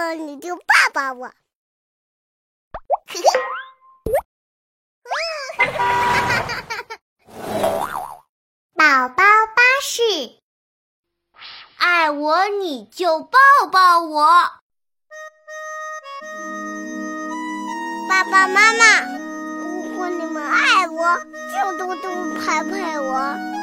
我你就抱抱我。宝宝巴士， 爱我你就抱抱我。 爸爸妈妈，如果你们爱我，就多多拍拍我。